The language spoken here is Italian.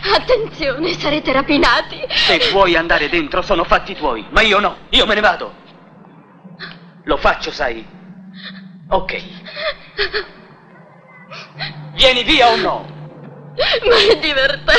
Attenzione, sarete rapinati. Se vuoi andare dentro sono fatti tuoi, ma io no, io me ne vado. Lo faccio, sai? Ok. Vieni via o no? Mi diverto.